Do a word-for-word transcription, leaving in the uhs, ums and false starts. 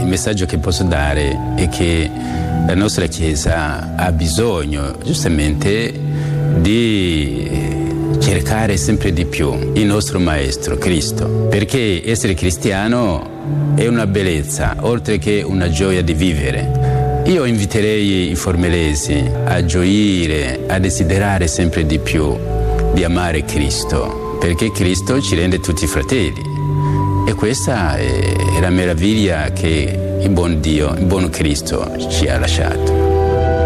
il messaggio che posso dare è che la nostra Chiesa ha bisogno giustamente di cercare sempre di più il nostro Maestro, Cristo, perché essere cristiano è una bellezza, oltre che una gioia di vivere. Io inviterei i formelesi a gioire, a desiderare sempre di più di amare Cristo, perché Cristo ci rende tutti fratelli. E questa è la meraviglia che il buon Dio, il buon Cristo ci ha lasciato.